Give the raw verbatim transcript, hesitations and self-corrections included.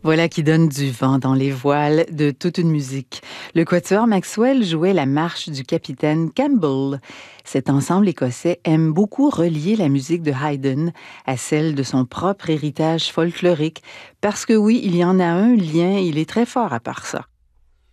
Voilà qui donne du vent dans les voiles de toute une musique. Le quatuor Maxwell jouait la marche du capitaine Campbell. Cet ensemble écossais aime beaucoup relier la musique de Haydn à celle de son propre héritage folklorique, parce que oui, il y en a un lien, il est très fort à part ça.